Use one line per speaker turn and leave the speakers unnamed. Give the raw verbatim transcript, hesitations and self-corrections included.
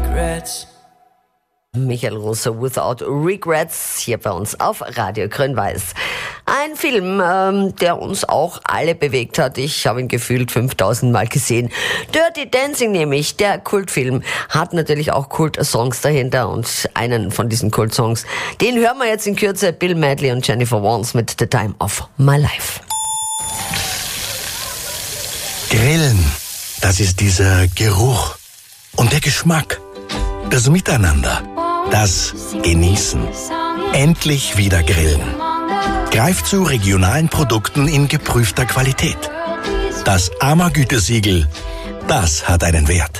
regrets.
Michael Russo, Without Regrets, hier bei uns auf Radio Grün-Weiß. Ein Film, ähm, der uns auch alle bewegt hat. Ich habe ihn gefühlt fünftausend Mal gesehen. Dirty Dancing nämlich, der Kultfilm, hat natürlich auch Kult-Songs dahinter. Und einen von diesen Kult-Songs, den hören wir jetzt in Kürze. Bill Medley und Jennifer Warnes mit The Time of My Life.
Grillen, das ist dieser Geruch und der Geschmack, das Miteinander, das Genießen. Endlich wieder grillen. Greift zu regionalen Produkten in geprüfter Qualität. Das A M A Gütesiegel, das hat einen Wert.